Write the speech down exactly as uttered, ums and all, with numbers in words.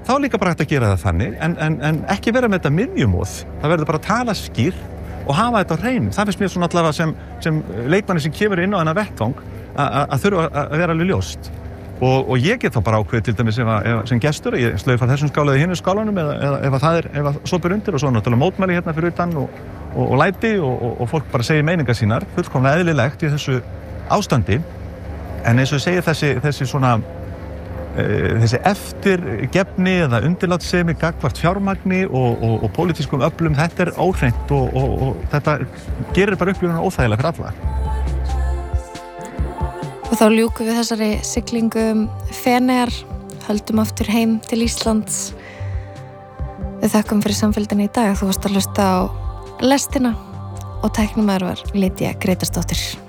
þá er líka bara hægt að gera það þannig, en, en, en ekki vera með þetta miðjumóð. Það verður bara að tala skýr og hafa þetta á hreinu. Það finnst mér svona allavega sem, sem leikmanni sem kemur inn á þennan vettvang að þurfa að vera alveg ljóst. Og, og ég get þá bara ákveðið til dæmis ef að, ef, sem gestur, ég slaufa þessum skála eða hinu skálanum eða, eða ef að það er, ef að sopur undir og svo náttúrulega mótmæli hérna fyrir utan og, og, og læti og, og, og fólk bara segir meiningar sínar, fullkomlega eðlilegt í þessu ástandi. En eins og ég segi þessi, þessi svona þessi eftirgefni eða undirlátssemi gagnvart fjármagni og, og, og pólitískum öflum, þetta er óhreint og, og, og þetta gerir bara upplifunina óþægilega fyrir alla. Og þá ljúkum við þessari siglingu um Feneyjar, höldum aftur heim til Íslands. Við þakkum fyrir samfélgdina í dag. Þú varst að hlusta á lestina og tæknimaður var Lydía Grétarsdóttir.